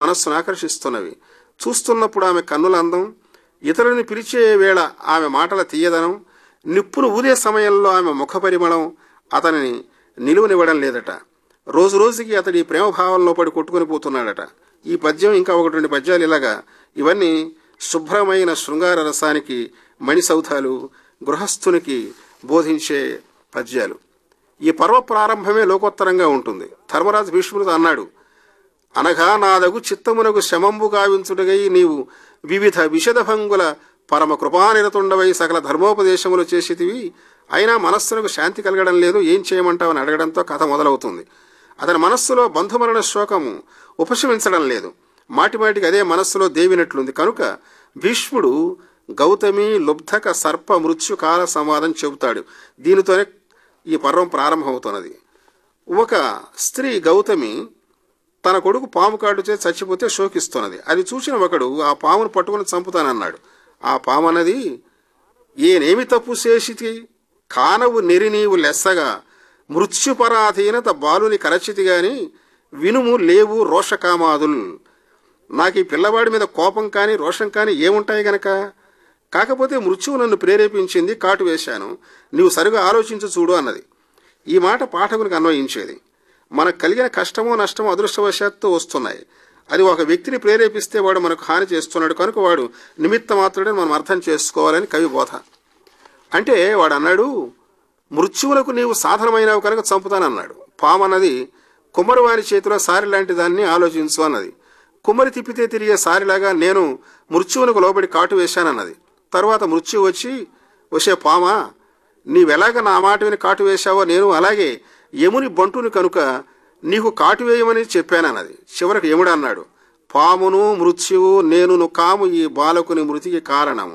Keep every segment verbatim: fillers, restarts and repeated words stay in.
మనస్సును ఆకర్షిస్తున్నవి. చూస్తున్నప్పుడు ఆమె కన్నుల అందం, ఇతరుని పిలిచే వేళ ఆమె మాటల తీయదనం, నిప్పును ఊదే సమయంలో ఆమె ముఖ పరిమళం అతనిని నిలువనివ్వడం లేదట. రోజు రోజుకి అతడి ప్రేమభావంలో పడి కొట్టుకుని పోతున్నాడట. ఈ పద్యం ఇంకా ఒకటి రెండు పద్యాలు ఇలాగా. ఇవన్నీ శుభ్రమైన శృంగార రసానికి మణిసౌధాలు, గృహస్థునికి బోధించే పద్యాలు. ఈ పర్వ ప్రారంభమే లోకోత్తరంగా ఉంటుంది. ధర్మరాజు భీష్ముడితో అన్నాడు, అనగా నాదగు చిత్తమునకు శమంబు గావించుటగై నీవు వివిధ విషదభంగుల పరమ కృపానిరతుండవై సకల ధర్మోపదేశములు చేసేటివి, అయినా మనస్సునకు శాంతి కలగడం లేదు, ఏం చేయమంటావని అడగడంతో కథ మొదలవుతుంది. అతని మనస్సులో బంధుమరణ శోకము ఉపశమించడం లేదు. మాటిమాటికి అదే మనస్సులో దేవినట్లుంది. కనుక భీష్ముడు గౌతమి లుబ్ధక సర్ప మృత్యు కాల సంవాదం చెబుతాడు. దీనితోనే ఈ పర్వం ప్రారంభమవుతున్నది. ఒక స్త్రీ గౌతమి తన కొడుకు పాము కాటుచే చచ్చిపోతే శోకిస్తున్నది. అది చూసిన ఒకడు ఆ పామును పట్టుకుని చంపుతానన్నాడు. ఆ పాము అన్నది, ఏనేమి తప్పు చేసితి, కానవు నెరి నీవు లెస్సగా మృత్యుపరాధీనత బాలుని కరచితి గాని వినుము లేవు రోషకామాదుల్. నాకు ఈ పిల్లవాడి మీద కోపం కానీ రోషం కానీ ఏముంటాయి గనక, కాకపోతే మృత్యువు నన్ను ప్రేరేపించింది, కాటు వేశాను, నీవు సరిగా ఆలోచించు చూడు అన్నది. ఈ మాట పాఠకునికి అన్వయించేది. మనకు కలిగిన కష్టమో నష్టమో అదృష్టవశాత్తు వస్తున్నాయి. అది ఒక వ్యక్తిని ప్రేరేపిస్తే వాడు మనకు హాని చేస్తున్నాడు కనుక వాడు నిమిత్త మాత్రుడని మనం అర్థం చేసుకోవాలని కవి బోధ. అంటే వాడు అన్నాడు, మృత్యువులకు నీవు సాధనమైనవు కనుక చంపుతానన్నాడు. పాము అన్నది కుమ్మరివారి చేతిలో సారి లాంటి దాన్ని ఆలోచించు అన్నది. కుమ్మరి తిప్పితే తిరిగే సారిలాగా నేను మృత్యువునకు లోబడి కాటు వేశానన్నది. తర్వాత మృత్యువు వచ్చి, వచ్చే పామా, నీవెలాగ నా మాట విని కాటు వేశావో నేను అలాగే యముని బంటుని కనుక నీకు కాటు వేయమని చెప్పానన్నది. చివరికి యముడు అన్నాడు, పామును మృత్యువు నేనును కాము ఈ బాలకుని మృతికి కారణము.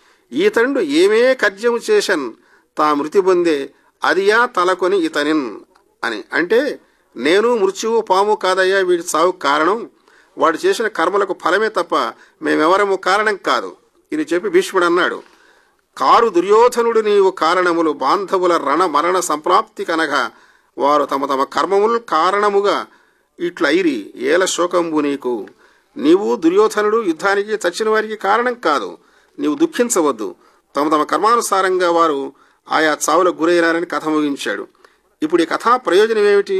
ఈతండు ఏమే కర్జ్యము చేశన్ తా మృతి పొందే అదియా తలకొని ఇతనిన్ అని. అంటే నేను మృత్యువు పాము కాదయ్యా వీడి చావుకు కారణం, వాడు చేసిన కర్మలకు ఫలమే తప్ప మేమెవరము కారణం కాదు. ఇది చెప్పి భీష్ముడు అన్నాడు, కారు దుర్యోధనుడు నీవు కారణములు బాంధవుల రణ మరణ సంప్రాప్తి కనగా వారు తమ తమ కర్మములు కారణముగా ఇట్లైరి ఏల శోకంబు నీకు. నీవు దుర్యోధనుడు యుద్ధానికి చచ్చిన వారికి కారణం కాదు, నీవు దుఃఖించవద్దు, తమ తమ కర్మానుసారంగా వారు ఆయా చావులకు గురైనారని కథ ముగించాడు. ఇప్పుడు ఈ కథా ప్రయోజనం ఏమిటి?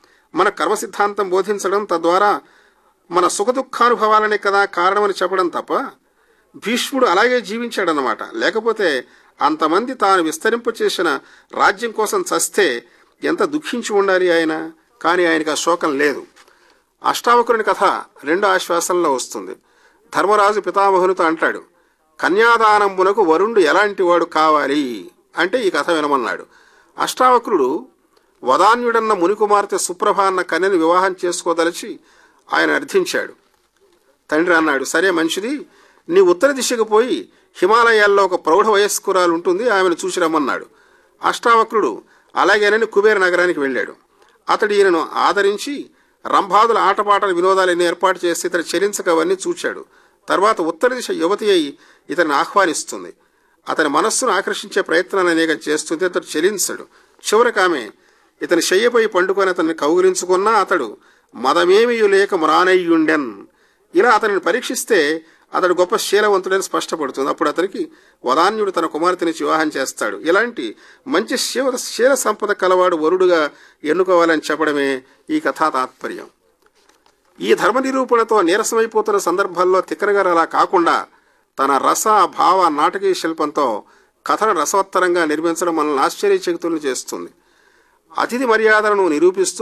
మన కర్మ సిద్ధాంతం బోధించడం, తద్వారా మన సుఖదుఖానుభవాలనే కదా కారణమని చెప్పడం తప్ప భీష్ముడు అలాగే జీవించాడనమాట. లేకపోతే అంతమంది తాను విస్తరింపచేసిన రాజ్యం కోసం చస్తే ఎంత దుఃఖించి ఉండాలి ఆయన. కానీ ఆయనకు ఆ శోకం లేదు. అష్టావక్రుని కథ రెండో ఆశ్వాసంలో వస్తుంది. ధర్మరాజు పితామహునితో అంటాడు, కన్యాదానంబునకు వరుణుడు ఎలాంటి వాడు కావాలి అంటే ఈ కథ వినమన్నాడు. అష్టావక్రుడు వదాన్యుడన్న మునికుమార్తె సుప్రభ అన్న కన్యను వివాహం చేసుకోదలిచి ఆయన అర్థించాడు. తండ్రి అన్నాడు, సరే మంచిది, నీ ఉత్తర దిశకు పోయి హిమాలయాల్లో ఒక ప్రౌఢ వయస్కురాలు ఉంటుంది, ఆమెను చూసి రమ్మన్నాడు. అష్టావక్రుడు అలాగేనని కుబేర నగరానికి వెళ్ళాడు. అతడు ఈయనను ఆదరించి రంభాదుల ఆటపాటల వినోదాలను ఏర్పాటు చేసి ఇతను చెలించక అవన్నీ చూచాడు. తర్వాత ఉత్తర దిశ యువతి అయి ఇతన్ని ఆహ్వానిస్తుంది. అతని మనస్సును ఆకర్షించే ప్రయత్నాన్ని అనేక చేస్తుంది. అతడు చెలించడు. చివరికి ఆమె ఇతని శయ్యపై పండుకొని అతన్ని కౌగిలించుకున్నా అతడు మదమేమియు లేక మ్రానయ్యుండెన్. ఇలా అతనిని పరీక్షిస్తే అతడు గొప్ప శీలవంతుడని స్పష్టపడుతుంది. అప్పుడు అతనికి వదాన్యుడు తన కుమార్తెని వివాహం చేస్తాడు. ఇలాంటి మంచి శీల శీల సంపద కలవాడు వరుడుగా ఎన్నుకోవాలని చెప్పడమే ఈ కథా తాత్పర్యం. ఈ ధర్మ నిరూపణతో నీరసమైపోతున్న సందర్భాల్లో తిక్కనగారు అలా కాకుండా తన రస భావ నాటకీయ శిల్పంతో కథను రసవత్తరంగా నిర్మించడం మనల్ని ఆశ్చర్యచకితులను చేస్తుంది. అతిథి మర్యాదలను నిరూపిస్తూ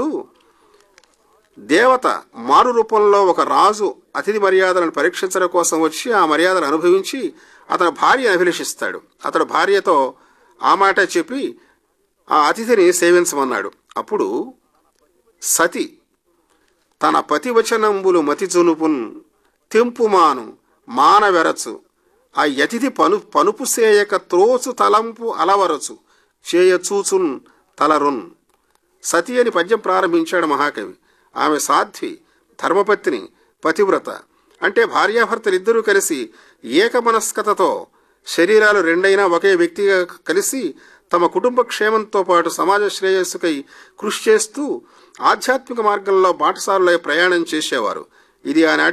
దేవత మారు రూపంలో ఒక రాజు అతిథి మర్యాదలను పరీక్షించడం కోసం వచ్చి ఆ మర్యాదను అనుభవించి అతని భార్యను అభిలషిస్తాడు. అతడు భార్యతో ఆ మాట చెప్పి ఆ అతిథిని సేవించమన్నాడు. అప్పుడు సతి తన పతివచనంబులు మతి జునుపున్ తెంపుమాను మానవెరచు ఆ యతిథి పను పనుపు సేయక త్రోచు తలంపు అలవరచు చేయచూచున్ తలరున్. సతి అని పద్యం ప్రారంభించాడు మహాకవి. ఆమె సాధ్వి, ధర్మపత్ని, పతివ్రత. అంటే భార్యాభర్తలిద్దరూ కలిసి ఏకమనస్కతతో శరీరాలు రెండైనా ఒకే వ్యక్తిగా కలిసి తమ కుటుంబ క్షేమంతో పాటు సమాజ శ్రేయస్సుకై కృషి చేస్తూ ఆధ్యాత్మిక మార్గంలో బాటసారులై ప్రయాణం చేసేవారు. ఇది ఆనాటి